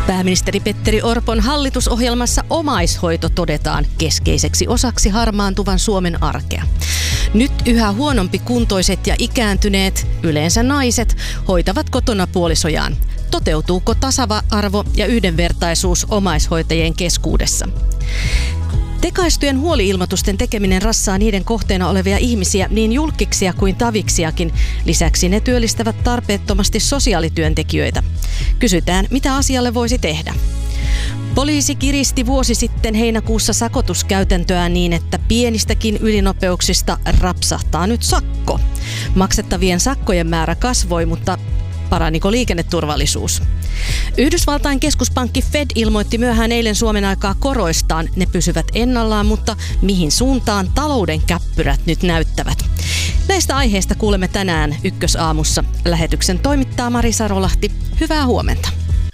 Pääministeri Petteri Orpon hallitusohjelmassa omaishoito todetaan keskeiseksi osaksi harmaantuvan Suomen arkea. Nyt yhä huonompi kuntoiset ja ikääntyneet, yleensä naiset, hoitavat kotona puolisojaan. Toteutuuko tasa-arvo ja yhdenvertaisuus omaishoitajien keskuudessa? Tekaistujen huoli-ilmoitusten tekeminen rassaa niiden kohteena olevia ihmisiä niin julkkiksia kuin taviksiakin. Lisäksi ne työllistävät tarpeettomasti sosiaalityöntekijöitä. Kysytään, mitä asialle voisi tehdä. Poliisi kiristi vuosi sitten heinäkuussa sakotuskäytäntöä niin, että pienistäkin ylinopeuksista rapsahtaa nyt sakko. Maksettavien sakkojen määrä kasvoi, mutta paraniko liikenneturvallisuus? Yhdysvaltain keskuspankki Fed ilmoitti myöhään eilen Suomen aikaa koroistaan. Ne pysyvät ennallaan, mutta mihin suuntaan talouden käppyrät nyt näyttävät? Näistä aiheista kuulemme tänään Ykkösaamussa. Lähetyksen toimittaa Mari Sarolahti. Hyvää huomenta.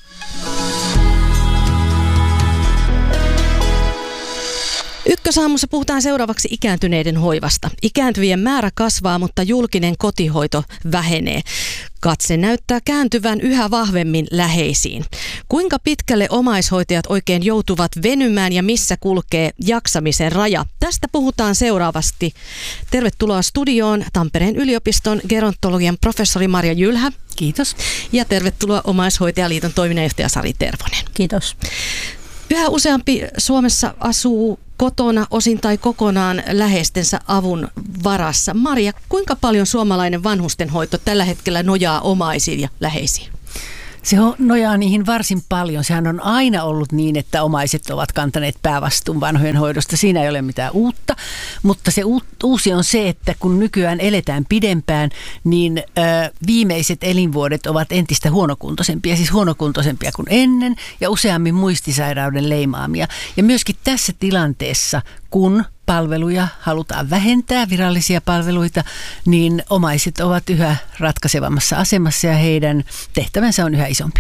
Ykkösaamussa puhutaan seuraavaksi ikääntyneiden hoivasta. Ikääntyvien määrä kasvaa, mutta julkinen kotihoito vähenee. Katse näyttää kääntyvän yhä vahvemmin läheisiin. Kuinka pitkälle omaishoitajat oikein joutuvat venymään ja missä kulkee jaksamisen raja? Tästä puhutaan seuraavasti. Tervetuloa studioon Tampereen yliopiston gerontologian professori Marja Jylhä. Kiitos. Ja tervetuloa Omaishoitajaliiton toiminnanjohtaja Sari Tervonen. Kiitos. Yhä useampi Suomessa asuu kotona osin tai kokonaan läheistensä avun varassa. Marja, kuinka paljon suomalainen vanhustenhoito tällä hetkellä nojaa omaisiin ja läheisiin? Se nojaa niihin varsin paljon. Sehän on aina ollut niin, että omaiset ovat kantaneet päävastuun vanhojen hoidosta. Siinä ei ole mitään uutta, mutta se uusi on se, että kun nykyään eletään pidempään, niin viimeiset elinvuodet ovat entistä huonokuntoisempia, siis huonokuntoisempia kuin ennen ja useammin muistisairauden leimaamia. Ja myöskin tässä tilanteessa, kun palveluja halutaan vähentää, virallisia palveluita, niin omaiset ovat yhä ratkaisevammassa asemassa ja heidän tehtävänsä on yhä isompi.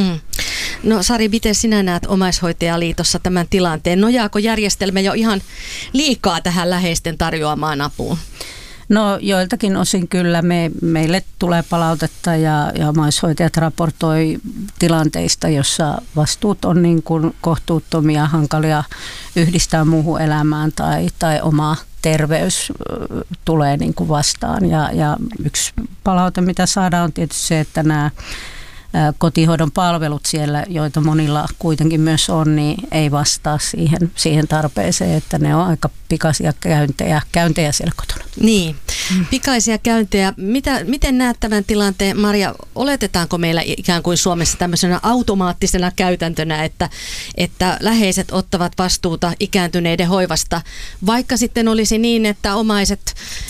No Sari, miten sinä näet Omaishoitajaliitossa tämän tilanteen? Nojaako järjestelmä jo ihan liikaa tähän läheisten tarjoamaan apuun? No joiltakin osin kyllä meille tulee palautetta ja omaishoitajat raportoi tilanteista, jossa vastuut on niin kuin kohtuuttomia, hankalia yhdistää muuhun elämään tai oma terveys tulee niin kuin vastaan. Ja yksi palaute, mitä saadaan, on tietysti se, että nämä kotihoidon palvelut siellä, joita monilla kuitenkin myös on, niin ei vastaa siihen tarpeeseen, että ne on aika pikaisia käyntejä siellä kotona. Niin, pikaisia käyntejä. Miten näet tämän tilanteen, Marja? Oletetaanko meillä ikään kuin Suomessa tämmöisenä automaattisena käytäntönä, että läheiset ottavat vastuuta ikääntyneiden hoivasta, vaikka sitten olisi niin, että omaiset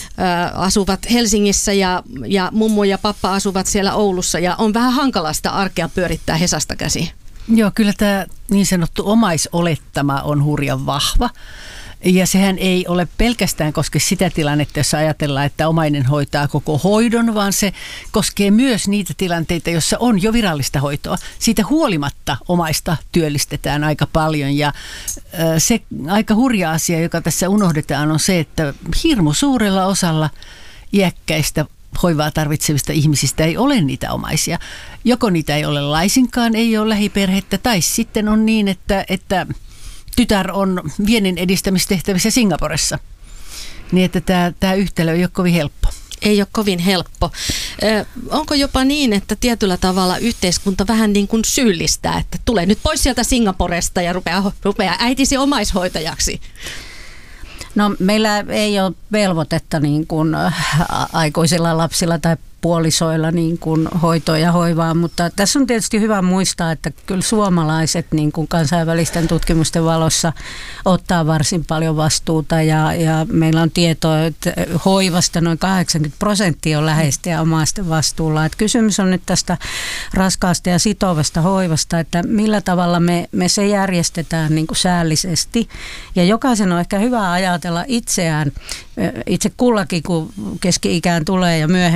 asuvat Helsingissä ja mummo ja pappa asuvat siellä Oulussa ja on vähän hankalasta arkea pyörittää Hesasta käsin? Joo, kyllä tämä niin sanottu omaisolettama on hurjan vahva. Ja sehän ei ole pelkästään koske sitä tilannetta, jossa ajatellaan, että omainen hoitaa koko hoidon, vaan se koskee myös niitä tilanteita, joissa on jo virallista hoitoa. Siitä huolimatta omaista työllistetään aika paljon ja se aika hurja asia, joka tässä unohdetaan, on se, että hirmu suurella osalla iäkkäistä hoivaa tarvitsevista ihmisistä ei ole niitä omaisia. Joko niitä ei ole laisinkaan, ei ole lähiperhettä tai sitten on niin, että tytär on viennin edistämistehtävissä Singaporessa, niin että tämä yhtälö ei ole kovin helppo. Ei ole kovin helppo. Onko jopa niin, että tietyllä tavalla yhteiskunta vähän niin kuin syyllistää, että tulee nyt pois sieltä Singaporesta ja rupeaa äitisi omaishoitajaksi? No meillä ei ole velvoitetta niin kuin aikuisilla lapsilla tai puolisoilla niin kuin hoitoa ja hoivaa, mutta tässä on tietysti hyvä muistaa, että kyllä suomalaiset niin kuin kansainvälisten tutkimusten valossa ottaa varsin paljon vastuuta ja meillä on tietoa, että hoivasta noin 80% on läheisten ja omaisten vastuulla. Että kysymys on nyt tästä raskaasta ja sitovasta hoivasta, että millä tavalla me se järjestetään niin kuin säällisesti ja jokaisen on ehkä hyvä ajatella itseään, itse kullakin kun keski-ikään tulee ja myöhemmin, niin ihan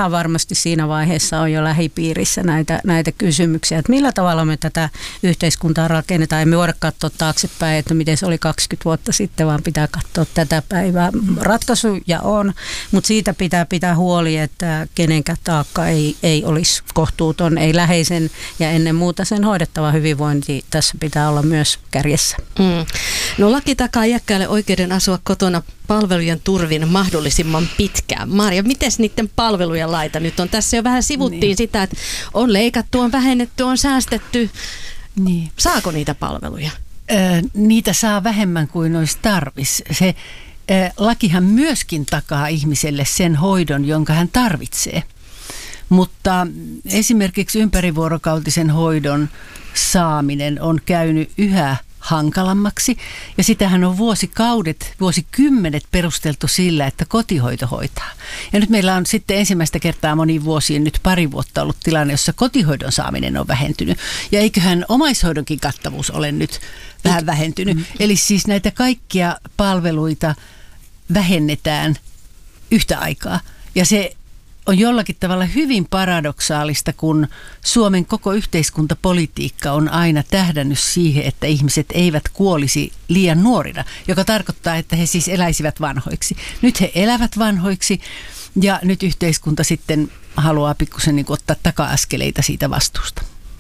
ihan varmasti siinä vaiheessa on jo lähipiirissä näitä kysymyksiä, että millä tavalla me tätä yhteiskuntaa rakennetaan. Emme voida katsoa taaksepäin, että miten se oli 20 vuotta sitten, vaan pitää katsoa tätä päivää. Ratkaisuja on, mutta siitä pitää huoli, että kenenkään taakka ei olisi kohtuuton, ei läheisen ja ennen muuta sen hoidettava hyvinvointi tässä pitää olla myös kärjessä. No laki takaa iäkkäille oikeuden asua kotona palvelujen turvin mahdollisimman pitkään. Marja, miten niiden palvelujen laita nyt on? Tässä jo vähän sivuttiin sitä, että on leikattu, on vähennetty, on säästetty. Niin. Saako niitä palveluja? Niitä saa vähemmän kuin olisi tarvis. Se lakihan myöskin takaa ihmiselle sen hoidon, jonka hän tarvitsee. Mutta esimerkiksi ympärivuorokautisen hoidon saaminen on käynyt yhä hankalammaksi. Ja sitähän on vuosikymmenet perusteltu sillä, että kotihoito hoitaa. Ja nyt meillä on sitten ensimmäistä kertaa moniin vuosiin nyt pari vuotta ollut tilanne, jossa kotihoidon saaminen on vähentynyt. Ja eiköhän omaishoidonkin kattavuus ole nyt vähän vähentynyt. Eli siis näitä kaikkia palveluita vähennetään yhtä aikaa. Ja se on jollakin tavalla hyvin paradoksaalista, kun Suomen koko yhteiskuntapolitiikka on aina tähdännyt siihen, että ihmiset eivät kuolisi liian nuorina, joka tarkoittaa, että he siis eläisivät vanhoiksi. Nyt he elävät vanhoiksi ja nyt yhteiskunta sitten haluaa pikkusen niin kuin ottaa taka-askeleita siitä vastuusta.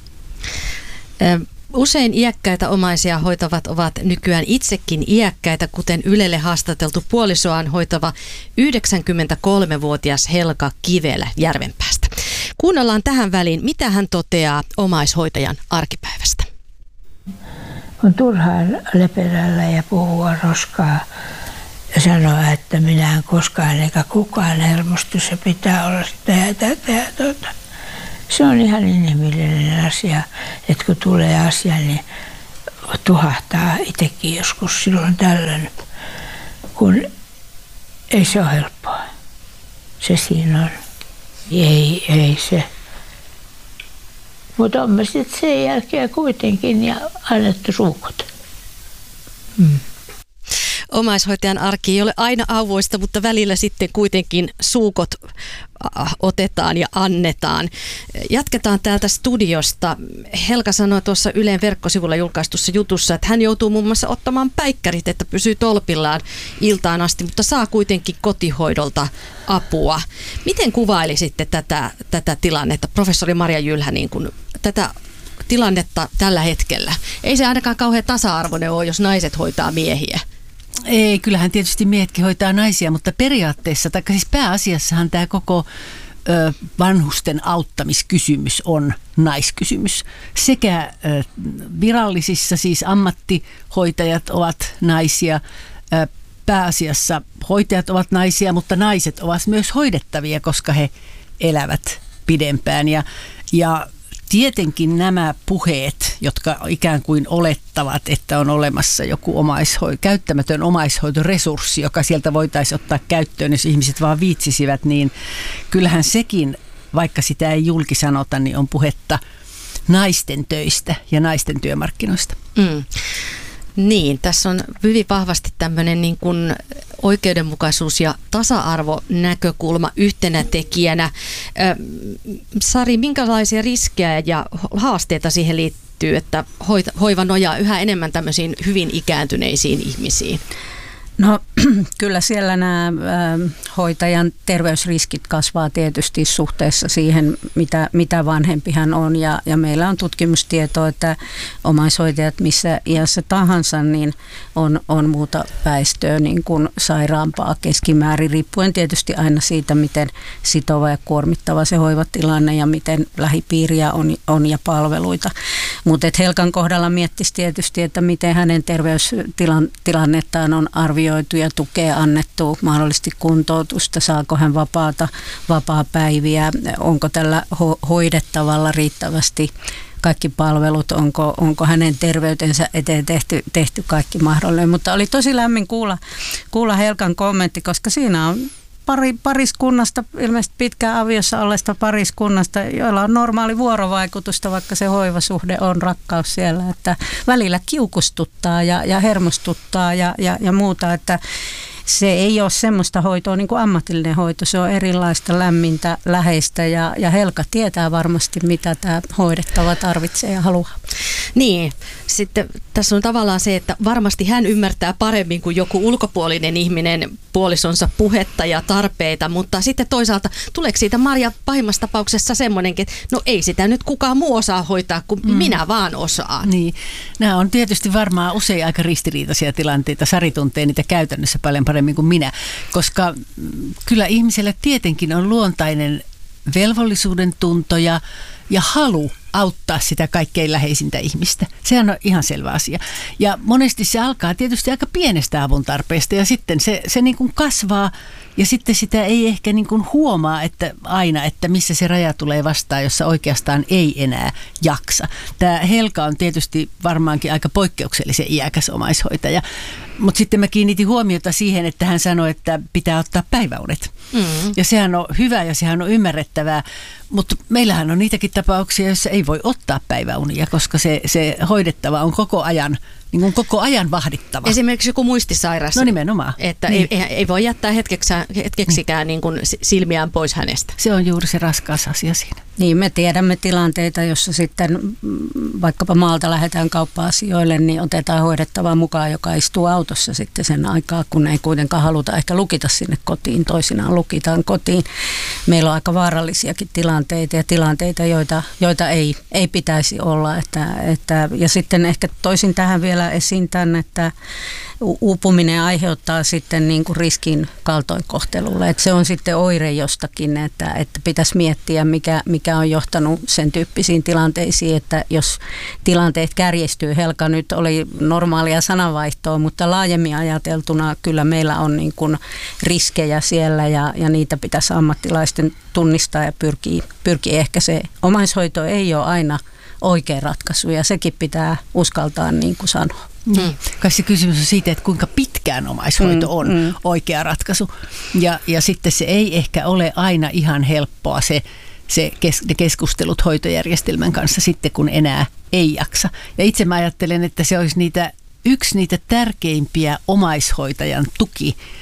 Usein iäkkäitä omaisia hoitavat ovat nykyään itsekin iäkkäitä, kuten Ylelle haastateltu puolisoaan hoitava 93-vuotias Helka Kivelä Järvenpäästä. Kuunnellaan tähän väliin, mitä hän toteaa omaishoitajan arkipäivästä. On turhaa leperällä ja puhua roskaa ja sanoa, että minä en koskaan eikä kukaan hermostu, se pitää olla sitä ja tätä ja tuota. Se on ihan inhimillinen asia, että kun tulee asia, niin tuhahtaa itsekin joskus silloin tällöin, kun ei se ole helppoa. Se siinä on. Ei se. Mutta on me sitten sen jälkeen kuitenkin ja annettu suukot. Omaishoitajan arki ei ole aina auvoista, mutta välillä sitten kuitenkin suukot otetaan ja annetaan. Jatketaan täältä studiosta. Helka sanoi tuossa Ylen verkkosivulla julkaistussa jutussa, että hän joutuu muun muassa ottamaan päikkärit, että pysyy tolpillaan iltaan asti, mutta saa kuitenkin kotihoidolta apua. Miten kuvailisitte tätä tilannetta, professori Marja Jylhä, niin kuin tätä tilannetta tällä hetkellä? Ei se ainakaan kauhean tasa-arvoinen ole, jos naiset hoitaa miehiä. Ei, kyllähän tietysti miehetkin hoitaa naisia, mutta periaatteessa, tai siis pääasiassahan tämä koko vanhusten auttamiskysymys on naiskysymys. Sekä virallisissa, siis ammattihoitajat ovat naisia, pääasiassa hoitajat ovat naisia, mutta naiset ovat myös hoidettavia, koska he elävät pidempään. Ja tietenkin nämä puheet, jotka ikään kuin olettavat, että on olemassa joku käyttämätön omaishoitoresurssi, joka sieltä voitaisiin ottaa käyttöön, jos ihmiset vaan viitsisivät, niin kyllähän sekin, vaikka sitä ei julki sanota, niin on puhetta naisten töistä ja naisten työmarkkinoista. Niin, tässä on hyvin vahvasti tämmöinen niin kuin oikeudenmukaisuus- ja tasa-arvonäkökulma yhtenä tekijänä. Sari, minkälaisia riskejä ja haasteita siihen liittyy, että hoiva nojaa yhä enemmän tämmöisiin hyvin ikääntyneisiin ihmisiin? No kyllä siellä nämä hoitajan terveysriskit kasvaa tietysti suhteessa siihen, mitä vanhempi hän on. Ja meillä on tutkimustietoa, että omaishoitajat missä iässä tahansa niin on muuta väestöä niin kuin sairaampaa keskimäärin, riippuen tietysti aina siitä, miten sitova ja kuormittava se hoivatilanne ja miten lähipiiriä on ja palveluita. Mutta Helkan kohdalla miettisi tietysti, että miten hänen terveystilannettaan on arvioitu ja tukea annettu, mahdollisesti kuntoutusta, saako hän vapaapäiviä, onko tällä hoidettavalla riittävästi kaikki palvelut, onko hänen terveytensä eteen tehty kaikki mahdollinen. Mutta oli tosi lämmin kuulla Helkan kommentti, koska siinä on pariskunnasta, ilmeisesti pitkään aviossa olleesta pariskunnasta, joilla on normaali vuorovaikutusta, vaikka se hoivasuhde on rakkaus siellä, että välillä kiukustuttaa ja hermostuttaa ja muuta, että se ei ole semmoista hoitoa niin kuin ammatillinen hoito. Se on erilaista, lämmintä, läheistä ja Helka tietää varmasti, mitä tämä hoidettava tarvitsee ja haluaa. Niin, sitten tässä on tavallaan se, että varmasti hän ymmärtää paremmin kuin joku ulkopuolinen ihminen puolisonsa puhetta ja tarpeita, mutta sitten toisaalta tuleeko siitä Marja pahimmassa tapauksessa semmoinenkin, että no ei sitä nyt kukaan muu osaa hoitaa kuin minä vaan osaan. Niin, nämä on tietysti varmaan usein aika ristiriitaisia tilanteita. Sari tuntee niitä käytännössä paljon paremmin kuin minä, koska kyllä ihmisellä tietenkin on luontainen velvollisuuden tunto ja halu auttaa sitä kaikkein läheisintä ihmistä. Sehän on ihan selvä asia. Ja monesti se alkaa tietysti aika pienestä avun tarpeesta ja sitten se niin kuin kasvaa ja sitten sitä ei ehkä niin kuin huomaa että missä se raja tulee vastaan, jossa oikeastaan ei enää jaksa. Tämä Helka on tietysti varmaankin aika poikkeuksellisen iäkäs omaishoitaja, mutta sitten mä kiinnitin huomiota siihen, että hän sanoi, että pitää ottaa päiväunet. Ja sehän on hyvä ja sehän on ymmärrettävää, mutta meillähän on niitäkin tapauksia, joissa ei voi ottaa päiväunia, koska se hoidettava on koko ajan vahdittava. Esimerkiksi joku muistisairas. No nimenomaan. Että niin. ei voi jättää hetkeksikään niin kuin silmiään pois hänestä. Se on juuri se raskas asia siinä. Niin, me tiedämme tilanteita, jossa sitten vaikkapa maalta lähdetään kauppa-asioille, niin otetaan hoidettavaa mukaan, joka istuu autossa sitten sen aikaa, kun ei kuitenkaan haluta ehkä lukita sinne kotiin. Toisinaan lukitaan kotiin. Meillä on aika vaarallisiakin tilanteita ja tilanteita, joita ei pitäisi olla. Ja sitten ehkä toisin tähän vielä esiin tämän, että uupuminen aiheuttaa sitten niin kuin riskin kaltoinkohtelulle. Että se on sitten oire jostakin, että pitäisi miettiä, mikä on johtanut sen tyyppisiin tilanteisiin, että jos tilanteet kärjestyy, Helka nyt oli normaalia sananvaihtoa, mutta laajemmin ajateltuna kyllä meillä on niin kuin riskejä siellä ja niitä pitäisi ammattilaisten tunnistaa ja pyrkii ehkä se omaishoito ei ole aina oikea ratkaisu ja sekin pitää uskaltaa niin kuin sanoa. Kai se kysymys on siitä, että kuinka pitkään omaishoito on oikea ratkaisu. Ja sitten se ei ehkä ole aina ihan helppoa ne keskustelut hoitojärjestelmän kanssa sitten, kun enää ei jaksa. Ja itse mä ajattelen, että se olisi yksi niitä tärkeimpiä omaishoitajan